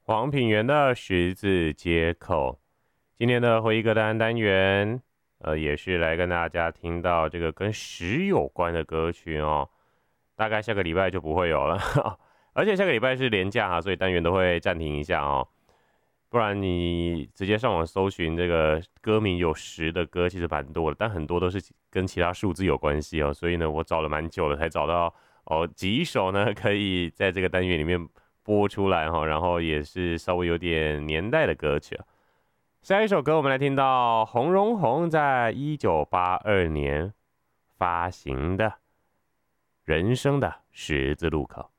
黄品源的十字街口。今天的回忆歌单元，也是来跟大家听到这个跟食有关的歌曲哦。大概下个礼拜就不会有了，而且下个礼拜是连假哈，所以单元都会暂停一下哦。不然你直接上网搜寻这个歌名有十的歌，其实蛮多的，但很多都是跟其他数字有关系哦。所以呢，我找了蛮久了才找到几首呢可以在这个单元里面播出来哈，然后也是稍微有点年代的歌曲啊。下一首歌我们来听到洪荣宏在1982年发行的《人生的十字路口》。